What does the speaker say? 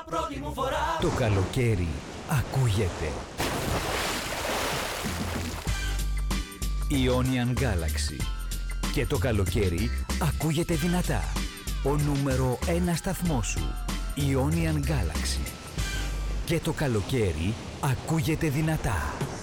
πρώτη μου φορά. Το καλοκαίρι ακούγεται. Ionian Galaxy. Και το καλοκαίρι ακούγεται δυνατά. Ο νούμερο 1 σταθμός σου. Ionian Galaxy. Και το καλοκαίρι ακούγεται δυνατά.